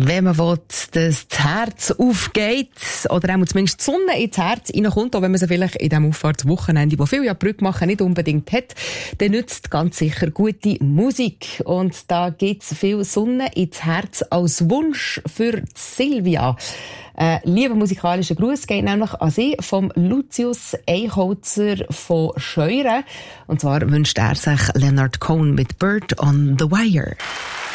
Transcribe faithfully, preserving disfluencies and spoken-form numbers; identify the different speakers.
Speaker 1: Wenn man will, dass das Herz aufgeht, oder auch zumindest die Sonne ins Herz reinkommt, auch wenn man sie vielleicht in diesem Auffahrtswochenende, wo viele ja Brücke machen, nicht unbedingt hat, dann nützt ganz sicher gute Musik. Und da gibt's viel Sonne ins Herz als Wunsch für Silvia. Äh, lieber musikalischer Gruß geht nämlich an Sie vom Lucius Eichholzer von Scheuren. Und zwar wünscht er sich Leonard Cohen mit Bird on the Wire.